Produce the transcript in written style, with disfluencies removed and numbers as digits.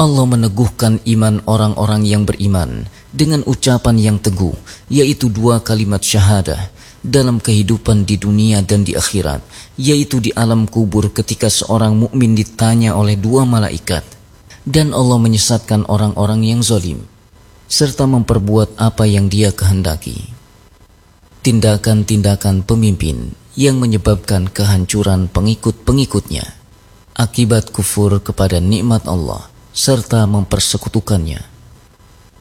Allah meneguhkan iman orang-orang yang beriman dengan ucapan yang teguh, yaitu 2 kalimat syahadah dalam kehidupan di dunia dan di akhirat, yaitu di alam kubur ketika seorang mukmin ditanya oleh 2 malaikat. Dan Allah menyesatkan orang-orang yang zalim serta memperbuat apa yang Dia kehendaki. Tindakan-tindakan pemimpin yang menyebabkan kehancuran pengikut-pengikutnya akibat kufur kepada nikmat Allah serta mempersekutukannya.